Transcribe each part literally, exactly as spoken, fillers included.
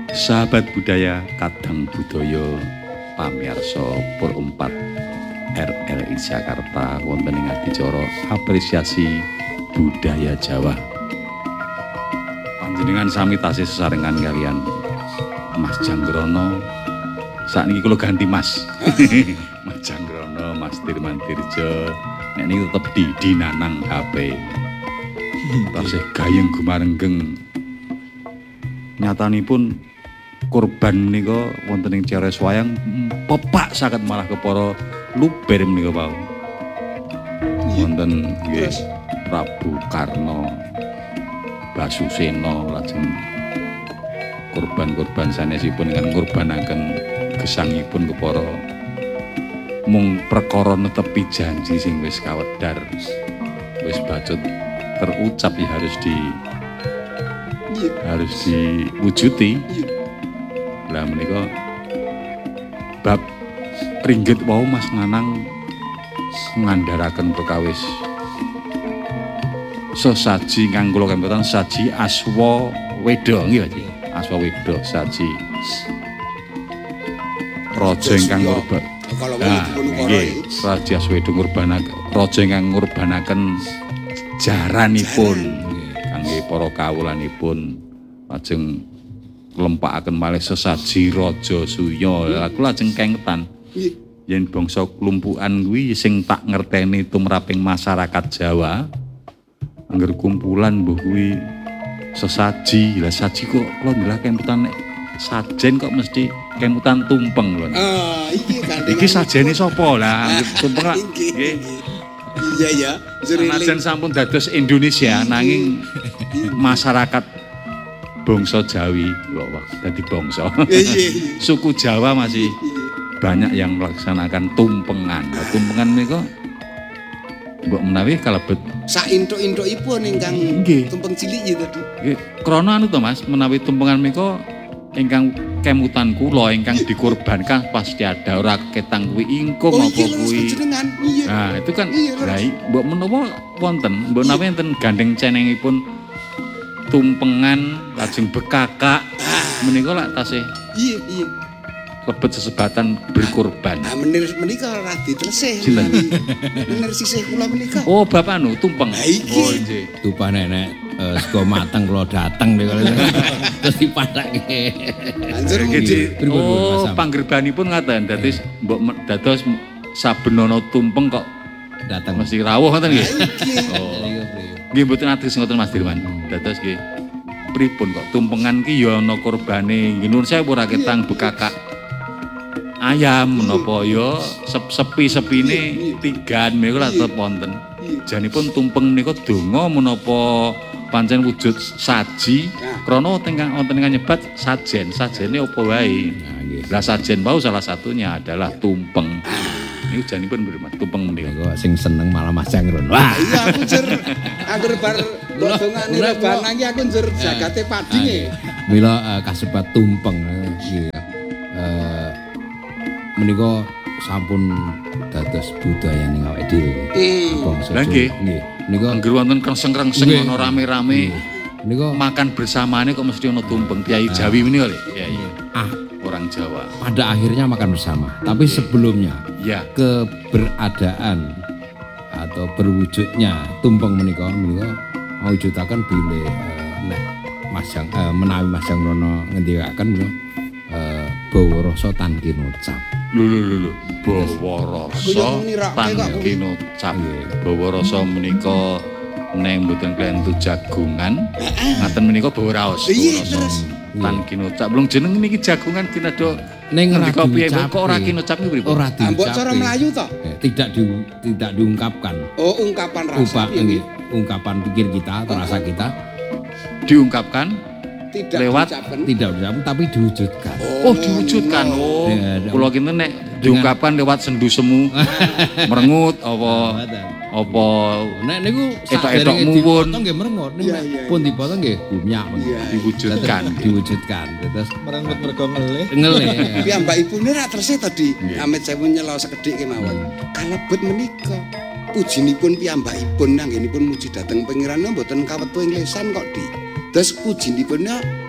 Sahabat budaya kadang budaya pamirsa Pur empat R R I Jakarta wonten ing adicara apresiasi budaya Jawa. Panjenengan sami tasih sesarengan kalian Mas Janggrono. Sakniki kula ganti Mas. Mas Janggrono, Mas Dirman Dirjo. Nek niki tetep di dinanang H P. Tasih gayeng gumarenggeng. Nyatanipun korban menika wonten ing Ceres Wayang pepak saged malah kepara luber menika wau. Wonten nggih Prabu Karno, Basusena lajeng korban-korban sanesipun ingkang ngurbanaken gesangipun kepara mung perkara netepi janji sing wis kawedhar, wis bacut terucap ya harus di harus diwujuti. Lah menika bab ringgit wau Mas Nanang ngandharaken perkawis sesaji kang kula kempetan saji Aswa Weda nggih Pak. Aswa Weda saji raja ingkang ngurban. Nah, nggih, Raja Asweda ngurbanaken raja ingkang ngurbanaken jaranipun kangge para kawulanipun lajeng lempakaken malih sesaji Raja Suya. Aku lajeng kengetan yen bangsa klumpukan kuwi sing tak ngerteni tumraping masyarakat Jawa angger kumpulan mbuh kuwi sesaji. Lah saji kok kula ndelah kemputan nek sajen kok mesti kemutan tumpeng lho. Ah, iki kan. Iki sajene sapa lah? Tumpeng nggih. Iya ya, senajan sampun dados Indonesia nanging masyarakat bangsa Jawi kok dadi bangsa. Suku Jawa masih banyak yang melaksanakan tumpengan. Nah, tumpengan menika mbok menawi kalebet sak intuk-intukipun ingkang tumpeng cilik ya tadi. Nggih, krana anu to Mas, menawi tumpengan menika ingkang kemutan kula ingkang dikorbankan pasti ada ora ketang kuwi ingkung oh, apa kuwi. Nah, itu kan lah mbok menawa wonten, mbok menawi enten gandeng cenengipun tumpengan lajeng bekakak ah. Menika lak tasih iya iya lebet sesebatan berkorban. Nah, menir menika ora ditresih. Menir sisih kula menika. Oh, bapak anu tumpeng. Nah, iki. Oh, nggih. Tupah nek uh, sego mateng kula dateng niku. Terus dipadake. Anjur iki. Oh, panggerbanipun ngaten. Dadi mbok dados saben ana tumpeng kok dateng mesti rawuh ngoten nggih. Oh. Nggih mboten atus ngoten Mas Dirman. Dados nggih pripun kok tumpengan ki ya ana korbane. Nuwun sewu ora ketang bekakak ayam menapa ya sepi-sepine tigan menika tetep wonten. Janipun tumpeng menika donga menapa pancen wujud saji krana tengkang wonten ingkang nyebat sajen. Sajene apa wae. Lah sajen wau salah satunya adalah tumpeng. Niku janipun bermat tumpeng menika kok sing seneng malah Mas Janggrono. Wah, iya aku jer angger bar dongane rebana iki aku jer jagate padi nggih. Mila kasebat tumpeng nggih. Eh menika sampun dados budaya ning awake dhewe. Bangsa Jawa. Nggih. Nggih. Menika angger wonten krengseng-krengseng ana rame-rame. Menika makan bersamane kok mesti ana tumpeng. Kiai Jawi menika lho. Kiai. Ah, orang Jawa. Pada akhirnya makan bersama. Tapi sebelumnya ya keberadaan atau berwujudnya tumpeng menika menika mawujudaken bilih uh, nek Mas Jang uh, menawi Mas Janggrono ngendikaken menika uh, bawa rasa tan kinucap. Lho lho lho bawa rasa tan kinucap. Bawa rasa menika nek mboten klentu jagungan ngaten menika bawa raos. Tan kinucap. Belum jeneng niki jagungan kinado ning ngendika piye kok ora kinucap niku pripun? Ora diucap. Mbok cara Melayu to? Tidak di, tidak diungkapkan. Oh, ungkapan rasa. Nggih, ungkapan pikir kita atau rasa kita diungkapkan tidak lewat diucapkan. Tidak diucapkan tapi diwujudkan. Oh, diwujudkan. Oh. Kula kinten nek diungkapkan lewat sendu semu merengut apa apa nek niku etok-etok muwun nggih merengut pun dipotong nggih gumyak diwujudkan diwujudkan terus merengut mergo ngelih ngelih piyambakipune ra tresih tadi amit sewu nyelo sekedhik kemawon kalebet menika pujinipun piyambakipun nanggenipun muji dhateng pangeran mboten kawetu ing lesan kok di. Terus pujinipun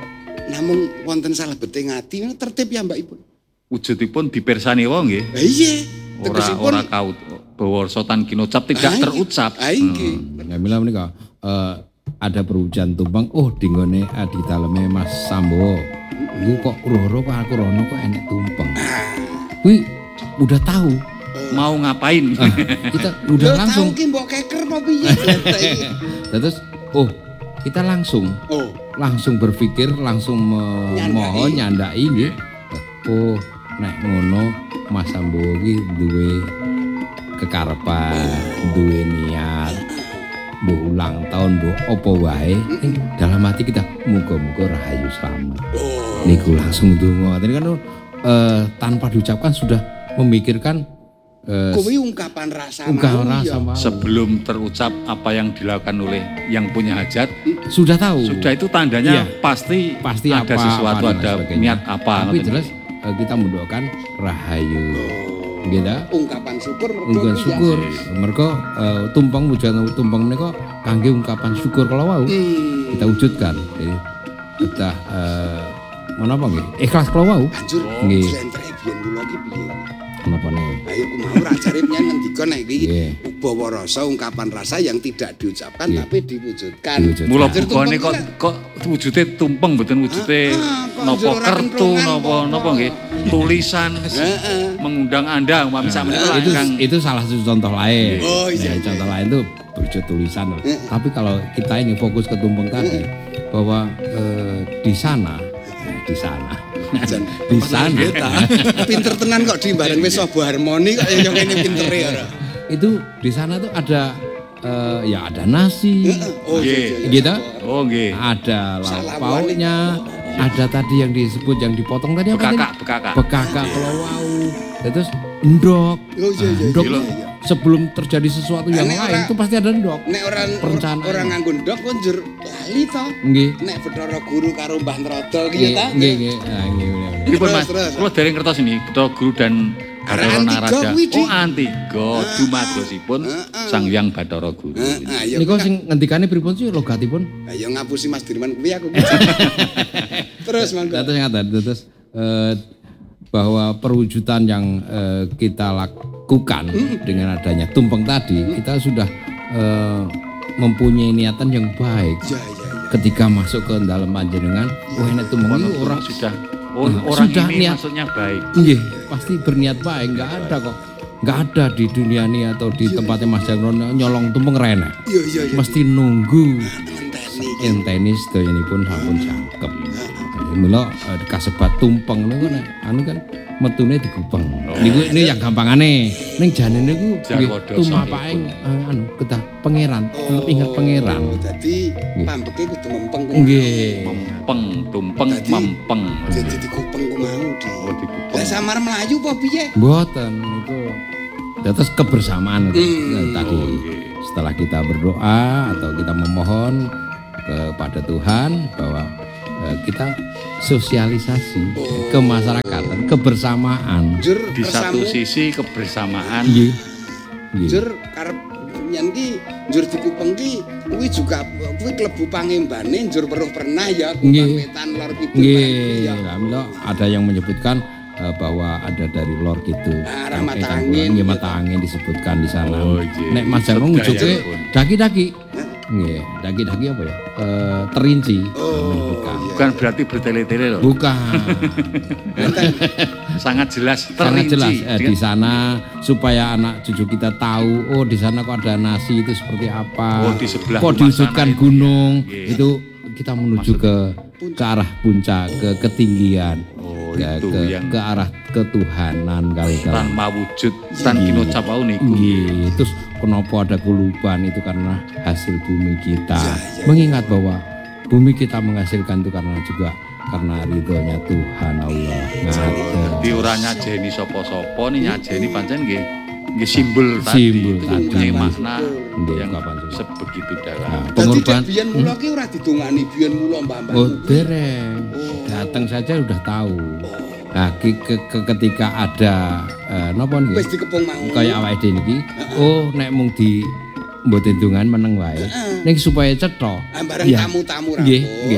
namung wonten salebete ngati tertib ya mbakipun. Wujudipun dipirsani wae nggih. Lah iya, Ora tegesipun ora kaut bahwa sotan kinocap tidak Ah, iya. terucap. Ah, inggih. Ya mila menika eh, ada perwujudan tumpeng, oh di nggone eh, di daleme Mas Sambo. Iku kok roh-roh kok aku rono kok enek tumpeng. Kuwi udah tahu. Mau ngapain? Ah, kita udah Lho, langsung. tahu ki mbok keker apa piye? Terus oh kita langsung Oh, langsung berpikir, langsung memohon nyandai nggih. Oh, nek ngono Mas Sambo iki duwe kekarepan, duwe niat, mbok ulang tahun, mbok apa wae. Ning dalam hati kita muga-muga rahayu selamat. oh. Niku langsung donga. Tadi kan eh, tanpa diucapkan sudah memikirkan eh, Kuwi ungkapan rasa ungkapan mau, rasa ya. mau. Sebelum terucap apa yang dilakukan oleh yang punya hajat, Sudah tahu. sudah itu tandanya Iya. pasti, Pasti ada apa, sesuatu, apa, dan ada sebagainya. niat apa. Tapi ngoten. jelas eh, kita mendoakan rahayu. Oh. Gitu. Ungkapan syukur mergo Ungkapan ki, syukur. ya. Mereka eh, tumpeng wujudan tumpeng menika kangge ungkapan syukur kalau wau. Hmm. Kita wujudkan. Jadi kita eh menapa nggih? Ikhlas kalau wau. Anjur Nggih. jlentreh biyen kula ki piye? Menapa nih? Ayo ku mau ra jarip nyen ngendika nek iki Nggih. bawa rasa ungkapan rasa yang tidak diucapkan Nggih. tapi diwujudkan. Diwujudkan. Mula Anjur bukane tumpeng kok ki kok wujude tumpeng mboten wujude Ah, ah, kok napa anjur ora kertu kentongan napa kok. napa nggih tulisan Heeh. mengundang Anda umpama sakmenika Nah, itu Kang itu salah satu contoh lain. Oh, iya, Ya, iya, contoh lain itu wujud tulisan. Tapi kalau kita ini fokus ke tumpeng tadi bahwa eh, di sana eh, di sana Jan, di sana pinter tenan kok di bareng wis sobo harmoni kok yang ngene pintere ora. itu di sana tuh ada eh, ya ada nasi, Oh Nggih. gitu, Oh nggih. ada lauk Salam pauknya, ada tadi yang disebut yang dipotong tadi apa tadi? Bekakak, bekakak. Bekakak kalau wau. Terus endok. Oh iya iya. Endok iya, tuh iya. sebelum terjadi sesuatu yang Nek lain ora- itu pasti ada endok. Nek orang Perencanaan. orang nganggo ndok kok njur lali to. Nggih. Nek Bathara Guru karo Mbah Nrada ki Nggih, ya ta. nggih, nggih. Nah, nggih, nggih, nggih. Ini pun Terus, Mas, terus. kula dereng kertas ini, Bathara Guru dan Arah Bathara Antiga Narada. kuwi, Di. Oh Antiga, dumadosipun Sang Hyang Bathara Guru. Heeh, ya. Niku sing ngendikane pripun sih logatipun? Ayo ngapusi Mas Dirman kuwi aku. Terus mangga. Terus ngaten terus eh, bahwa perwujudan yang eh, kita lakukan dengan adanya tumpeng tadi, kita sudah eh, mempunyai niatan yang baik. Ya ya ya. Ketika masuk ke dalam panjenengan, oh enek tumpeng iki orang sudah oh, Nah, orang sudah ini niat. maksudnya baik. nggih pasti berniat baik, enggak ada kok. Enggak ada di dunia ini atau di tempatnya Mas Jangron nyolong tumpeng rene. Iya iya iya. Mesti nunggu Ngenteni. enteni sedayanipun sampun cangkem. Mula eh, kasebat tumpeng niku nek anu kan metune digupeng. Niku ini yang gampangane. Ning jane niku nggih Jarwodo tumapaking eh, anu ketah pangeran, tetep inget pangeran. Oh, dadi pambeke kudu mempeng ku. Nggih. Mempeng, tumpeng, Tadi- mempeng. Jadi dikupeng ku mau di. Oh dikupeng. Lah samar melayu apa piye? Mboten niku. Terus kebersamaan itu Hmm. eh, tadi setelah kita berdoa atau kita memohon kepada Tuhan bahwa eh, kita sosialisasi ke masyarakat dan kebersamaan. Jur Di satu kersamu, sisi kebersamaan, Nggih. Nggih. jur karep yen ki njur dikupeng ki kuwi juga kuwi klebu pangembane njur weruh pernah ya Nggih. wetan lor kidul. Nggih, Ya. alhamdulillah ada yang menyebutkan eh, bahwa ada dari Lor gitu. Ah, arah Yang mata Edan angin. Kulon, nggih, mata angin disebutkan di sana. Oh, iya. Nek Mas Jarwo Sedaya ngujuke pun. daki-daki. Nggih, daki-daki apa ya? Eh, terinci Oh, menyebutkan. iya. bukan berarti bertele-tele loh. Bukan. Sangat jelas Sangat terinci. jelas eh, di sana supaya anak cucu kita tahu oh di sana kok ada nasi itu seperti apa. Oh, di sebelah kok rumah diwujudkan sana itu gunung. ya. Itu kita menuju ke ke arah puncak, ke ketinggian. Oh, ke, itu ke, yang ke arah ketuhanan kali kali. tanpa wujud tan kinocap au niku. Nggih, terus kenapa ada kuluban itu karena hasil bumi kita. Ya, ya, Mengingat bahwa bumi kita menghasilkan itu karena juga karena ridhonya Tuhan Allah. Ngaten. Di ora nyajeni sapa-sapa nih nyajeni pancen nggih nggih simbol tadi Simbol itu tadi. mempunyai makna Nggih, yang ungkapan syukur. sebegitu Nah, dalam. Dadi pengorban dek biyen mula ki ora didongani biyen mula mbah-mbah. oh dereng datang saja udah tahu. Nah, ki- ke- ke- ketika ada eh, napa nggih? Wis dikepung mau. Kaya awake dhewe niki, oh nek mung di mbok tendungan meneng wae. Ning supaya cetha. Ah, bareng Ya. tamu-tamu Nggih, rampung. nggih,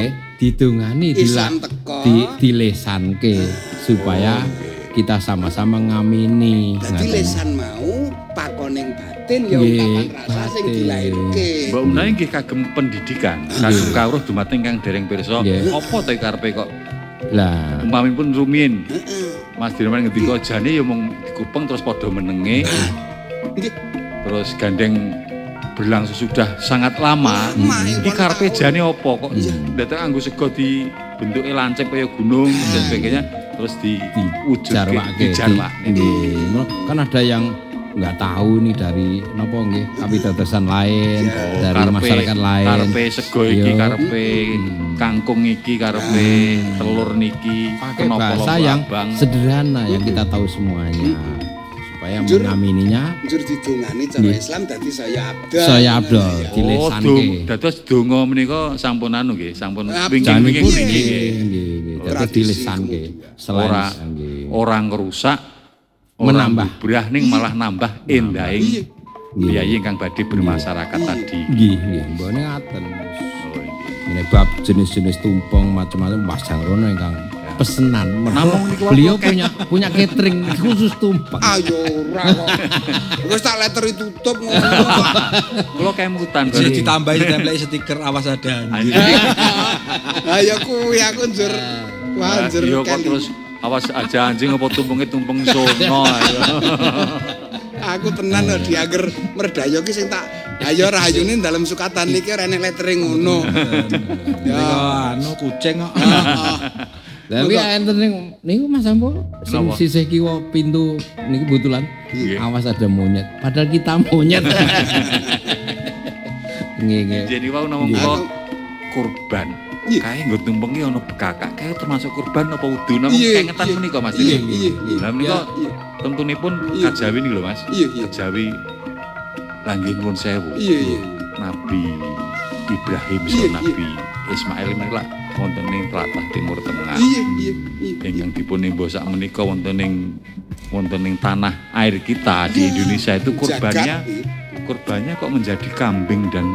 didongani Islam dila- teko. di dilesanke supaya kita sama-sama ngamini. Dadi Ngaten. lesan mau pakoning batin ya Nggih, ungkapan rasa sing batin. dilairke. Mbak Unai nggih kagem pendidikan, kagem kawruh dumateng kang dereng pirsa. Nggih. Apa to karepe kok Lah, umpamipun rumiyin Heeh. Mas Dirman ngendika jane ya mung dikupeng terus padha menenge. Nggih. Terus gandeng berlangsung sudah sangat lama. Lama, Iki puluhan karepe tahun. jane apa kok datang nganggo sego di bentuke lancip kaya gunung dan sebagainya terus di wujud jarwake. dijarwake. Nggih. Kan ada yang nggak tahu nih dari napa nggih kapitadosan lain, Oh, dari karepe- masyarakat lain. Karepe sego iki, Yo. karepe kangkung iki, karepe telur niki, Pakai kenapa bahasa lomba yang abang. sederhana yang kita tahu semuanya supaya Jujur. mengamininya. Njur didongani cara Islam dadi saya abdal. Saya abdal. Ya. Oh, dilesanke. dong, dados donga menika sampun anu nggih, sampun Ah, wingking-wingking Janipun, mriki nggih. nggih. Nggih, nggih. Dadi Tradisi dilesanke. Selain Ora nggih. ora ngerusak, Menambah. bubrah ning malah nambah endahing Iya. biaya ingkang badhe bermasyarakat tadi. Nggih, nggih. Mbone ngaten. Oh, nggih. Ini bab jenis-jenis tumpeng macam-macam Mas Jangrono ingkang pesenan. Namung niku Beliau kok- punya punya catering khusus tumpeng. Ayo ora kok. Wis tak letter tutup ngono. Kula kemutan Bisa ditambahi ditempel stiker awas ada. Ayo kuwi aku njur. Wah, njur Iya kok keli. terus awas aja anjing apa tumpenge tumpeng sono ayo. Aku tenan lho dianger merdayo ki sing tak ayo rahayune dalam sukatan niki ora enek lettering ngono. Ya. anu kucing kok. Tapi enten ning niku Mas Ampo sing Kenapa? sisih kiwa pintu niki butulan. Nggih. Awas ada monyet. Padahal kita monyet. Nggih, nggih. Jadi wau namung Iya. kula kurban. Iya. Kae nggo tumpenge ana bekakak kae termasuk kurban apa udu namung Iya, kengetan iya. menika Mas. Iya, Didi. iya, iya. Lah menika Iya. tentunipun Iya. kajawi niki lho Mas. Iya, iya. Kajawi langgih nuwun sewu. Iya, iya. Nabi Ibrahim Iya, so iya. Nabi Ismail menika wonten ing tlatah Timur Tengah. Iya, iya, iya. Ingkang dipun nimba sak menika wonten ing wonten ing tanah air kita di Iya. Indonesia itu kurbannya Jagat, iya. kurbannya kok menjadi kambing dan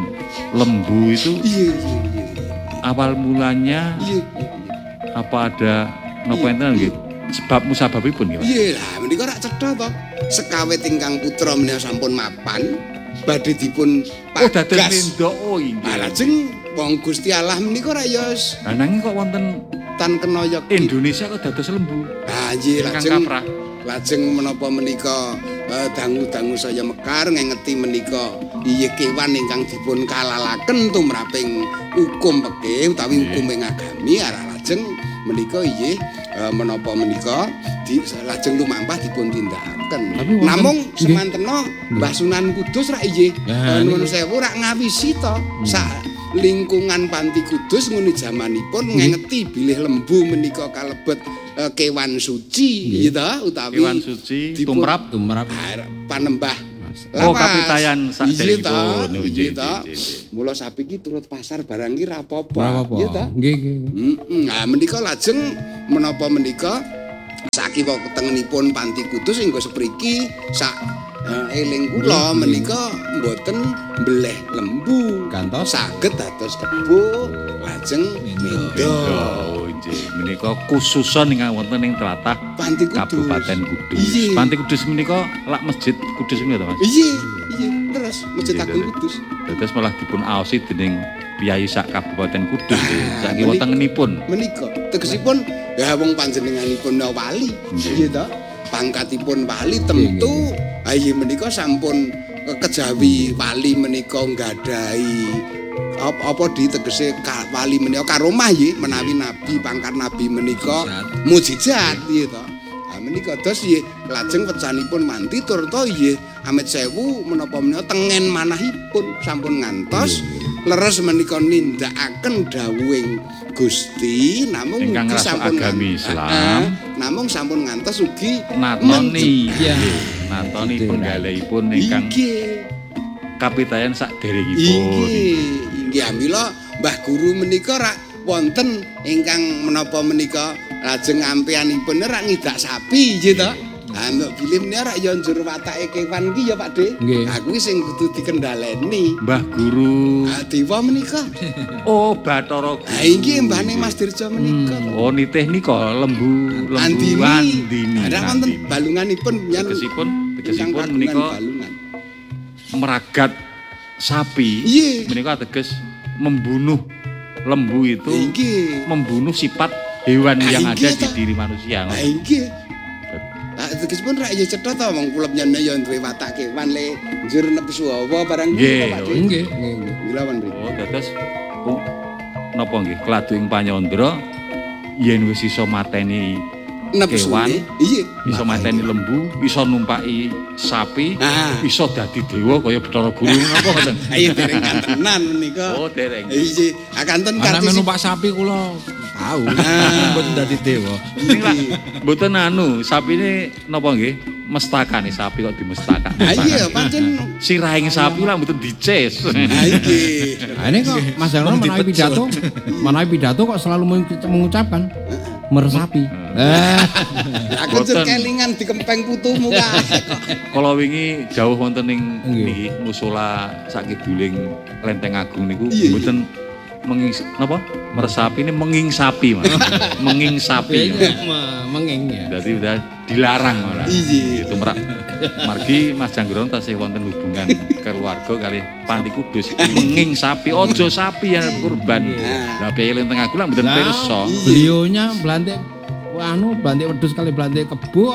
lembu itu Iya, iya, iya. awal mulanya Iya, iya. apa ada napa enten nggih sebab musababipun nggih Mas? Iya lah, menika rak cetha to. Sekawit ingkang putra menika sampun mapan, badhe dipun Oh dados pagas. mendok oh Ah, inggih. lajeng wong Gusti Allah menika rak ya wis Lah nanging kok wonten tan kenaya Indonesia kok dados lembu. Ah, nggih Ingkang lajeng kaprah. lajeng menapa menika eh, dangu-dangu saya mekar ngengeti menika iye kewan ingkang dipun kalalaken tumraping hukum pekeh utawi hukum ing agami arah lajeng menika iye eh, menapa menika di lajeng lumampah dipun tindakaken. Tapi wonten- Namung nggih. semantena Mbah Sunan Kudus rak iye Ya, eh, nuwun niku. sewu rak ngawisi to sak lingkungan Panti Kudus nguni jamanipun ngengeti bilih lembu menika kalebet eh, kewan suci gitu utawi Kewan suci dipun- tumrap Tumrap Ah, panembah Oh, lawas. kapitayan sak Iya derengipun. ta, Oh, iya nggih, ta. nggih, nggih. Mula sapi iki turut pasar barang ki ra apa-apa. ora apa. Iya ta. Nggih, nggih. Mm-mm. Nah, menika lajeng menapa menika sakiwa ketengenipun Panti Kudus inggo sepriki sak eh, eling kula menika mboten mbeleh lembu. Gantos. Saged dados kebo lajeng mendo. Oh, nggih. Menika khususan ingkang wonten ing tlatah Panti Kudus. Kabupaten Kudus. Iya. Panti Kudus menika lak masjid Kudus menika to, Mas? Iya, iya, terus Masjid Iya, Agung iya. Kudus. Dados malah dipun aosi dening piyai sak Kabupaten Kudus. Ah, Saking menika- wetengenipun. Menika tegesipun ya wong panjenenganipun wali. Nggih. Iya ta? Pangkatipun wali tentu ayi menika sampun eh, kejawi wali menika nggadahi apa, apa ditegese ka- wali menika karomah nggih menawi nabi pangkat nabi menika mujizat nggih ta. Nah menika dos nggih lajeng wecanipun manti tur to nggih amit sewu menapa menika tengen manahipun sampun ngantos leres menika nindakaken dawuhing Gusti namung Ingkang ugi ngrasuk sampun agami ngan- Islam. Ah, namung sampun ngantos ugi Natoni. Iya. Nggih. Natoni penggalihipun ingkang inggih kapitayan sak derengipun. inggih inggih amila Mbah Guru menika rak wonten ingkang menapa menika lajeng ampeanipun rak ngidak sapi nggih to. Ah mbok bilih menika rak ya njur watake kewan iki ya Pak De. Nggih. Aku sing kudu dikendhaleni. Mbah Guru. Ah dewa menika. Oh, Bathara Guru. Ha iki mbahne Mas Dirja menika. Oh, nitih nika lembu lembu Andini. Andini. Ada wonten balunganipun yen Tegesipun tegesipun ingkang menika kagungan balungan. meragat sapi. Iya. Menika teges membunuh lembu itu Inggih. membunuh sifat hewan Ah, yang ada inggih, di toh. diri manusia. Ha inggih. Ah tegesipun rak ya cetha to wong kulep nyene ya duwe watak kewan le njur nepsu hawa barang Nggih, Pak De. Nggih, nggih, nggih. Ilawan mriki. Oh, dados oh, napa nggih kladu ing panyandra yen wis iso mateni Nepsune. kewan, Iya. iso mateni lembu, iso numpaki sapi, Ah. iso dadi dewa kaya Bathara Guru napa ngoten. Ayo dereng kantenan menika. Oh, dereng. Iya, akanten Anak kartis. numpak sapi kula tahu. Ah. Mboten dadi dewa. Ning lak mboten anu, sapine napa nggih? Mestakane sapi kok dimestakak. Ah iya, pancen Sirahing sapi lah mboten dices. ah iki. Nah, ini kok Mas Jarno menawi pidato, menawi pidato kok selalu mengu- mengucapkan meresapi. Eh, Aku jur Boten. kelingan di kempeng putumu kae kok. Kala wingi jauh wonten ning Nggih. niki musala sakiduling Lenteng Agung niku Iya, iya. mboten menging napa? Meresapi ini menging sapi, Mas. Menging sapi. me- menging ya. Berarti udah dilarang malah. Iya. Itu merak. Margi Mas Janggron tasih wonten hubungan keluarga kali Panti Kudus. Menging sapi, ojo sapi yang kurban. Lah piye Lenteng Agung lah mboten Lah, pirsa. Beliaunya belantik anu belantik wedhus kali belantik kebo.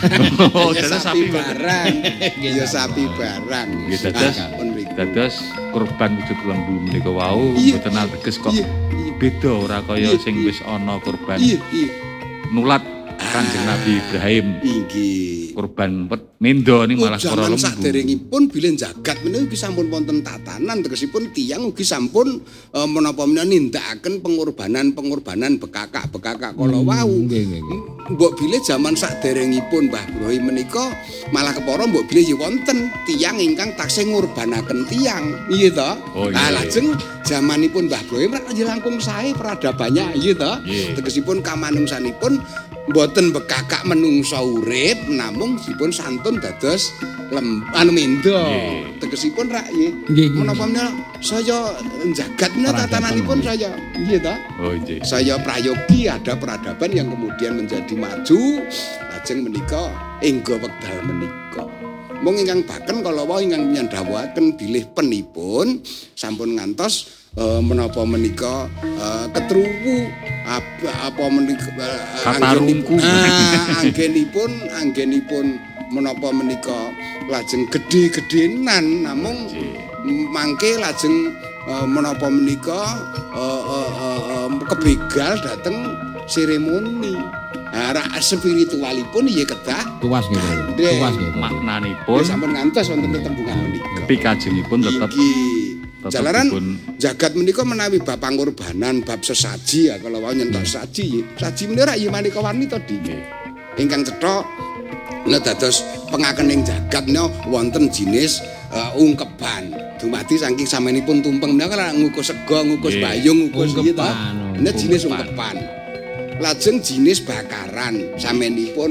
Oh, Ya dados sapi sapi mboten. barang. Ya sapi barang. Nggih, dados Ah, pun mriki. dados kurban wujud lembu menika wau Iya. mboten ateges kok Iya, iya. beda ora kaya Iya, sing iya. wis ana kurban Iya, iya. nulat Kanjeng Nabi Ibrahim Inggih. kurban pet mendo ning malah para Zaman lembu. saderengipun bilih jagat menika ugi sampun wonten tatanan tegesipun tiyang ugi sampun eh, menapa menawa nindakaken pengorbanan-pengorbanan bekakak-bekakak kala wau. Nggih, nggih, nggih. Mbok bilih zaman saderengipun Mbah Ibrahim menika malah kepara mbok bilih ya wonten tiyang ingkang taksih ngorbanaken tiyang. Iya to? Oh, Nah, iya. lajeng zamanipun Mbah Ibrahim rak langkung sae peradabannya iya to? Iya. Tegesipun kamanungsanipun mboten bekakak menungsa urip namung dipun santun dados lem anu mendo. Nggih. Tegesipun rak nggih. Nggih, nggih. Menapa menawa saya jagat menawa Peradaban, tatananipun nggih. saya iya to? Oh nggih. Saya prayogi ada peradaban yang kemudian menjadi maju lajeng menika engga wekdal menika. Mung ingkang baken kala wau ingkang nyandhawaken bilih penipun sampun ngantos eh, menapa menika eh, ketruwu apa, apa menika eh, Katarungku. anggenipun- Ah, anggenipun anggenipun menapa menika lajeng gedhe-gedhenan namung mangke lajeng eh, menapa menika eh, eh, eh, eh, kebegal dateng seremoni. Nah, rak spiritualipun iya kedah Tuas gitu. Nggih. Tuas gitu. ya Maknanipun sampun ngantos wonten tetembungan menika. pikajengipun tetep Inggih. tetep Jalaran dipun jagat menika menawi bab pangorbanan, bab sesaji ya kalau wau nyentak saji. Saji menika rak ya maneka warni to Di. Ingkang cetha Nah dados pengakening jagat menika wonten jinis uh, ungkeban. Dumadi saking samenipun tumpeng menika rak ngukus sega, ngukus Nggih. bayung, ngukus iya to. Ungkepan, Nah jinis ungkepan. ungkepan. Lajeng jinis bakaran samenipun